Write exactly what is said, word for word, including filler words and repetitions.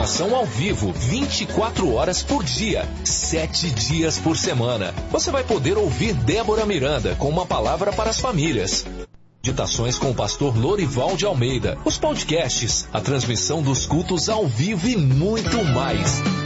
programação ao vivo, vinte e quatro horas por dia, sete dias por semana. Você vai poder ouvir Débora Miranda com uma palavra para as famílias. Meditações com o pastor Lorival de Almeida, os podcasts, a transmissão dos cultos ao vivo e muito mais.